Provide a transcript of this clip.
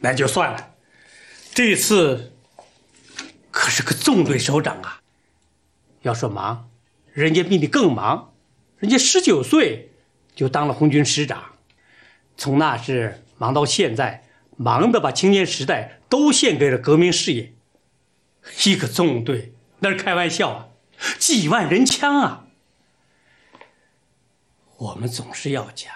那就算了。这次可是个纵队首长啊！要说忙，人家比你更忙，人家19岁就当了红军师长，从那时忙到现在，忙的把青年时代都献给了革命事业。一个纵队那是开玩笑啊，几万人枪啊！我们总是要讲，